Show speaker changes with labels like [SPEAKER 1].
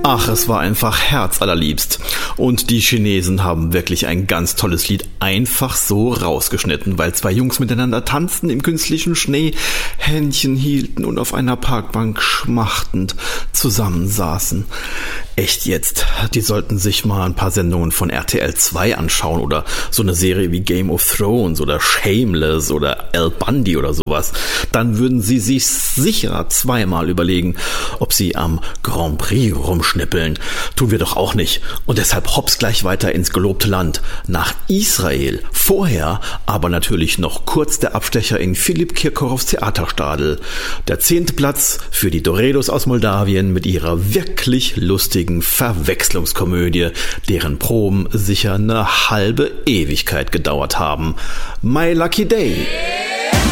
[SPEAKER 1] Ach, es war einfach herzallerliebst. Und die Chinesen haben wirklich ein ganz tolles Lied einfach so rausgeschnitten, weil zwei Jungs miteinander tanzten im künstlichen Schnee, Händchen hielten und auf einer Parkbank schmachtend zusammensaßen. Echt jetzt, die sollten sich mal ein paar Sendungen von RTL 2 anschauen oder so eine Serie wie Game of Thrones oder Shameless oder Al Bundy oder sowas. Dann würden sie sich sicher zweimal überlegen, ob sie am Grand Prix rumschnippeln. Tun wir doch auch nicht. Und deshalb hops gleich weiter ins gelobte Land, nach Israel. Vorher aber natürlich noch kurz der Abstecher in Philipp Kirkorovs Theaterstadel. Der 10. Platz für die Doredos aus Moldawien mit ihrer wirklich lustigen Verwechslungskomödie, deren Proben sicher eine halbe Ewigkeit gedauert haben. My Lucky Day.